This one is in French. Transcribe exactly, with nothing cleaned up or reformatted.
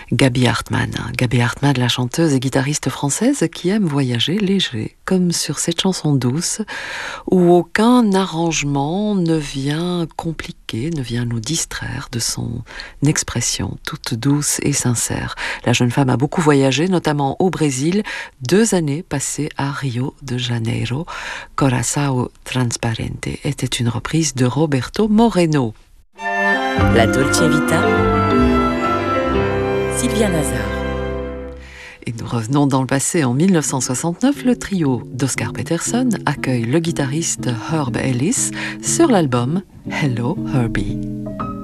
Gaby Hartmann. Gaby Hartmann, la chanteuse et guitariste française qui aime voyager léger, comme sur cette chanson douce, où aucun arrangement ne vient compliquer, ne vient nous distraire de son expression toute douce et sincère. La jeune femme a beaucoup voyagé, notamment au Brésil, deux années passées à Rio de Janeiro. Coração Transparente était une reprise de Roberto Moreno. La Dolce Vita, Sylvia Nazar. Et nous revenons dans le passé. En mille neuf cent soixante-neuf, le trio d'Oscar Peterson accueille le guitariste Herb Ellis sur l'album Hello Herbie.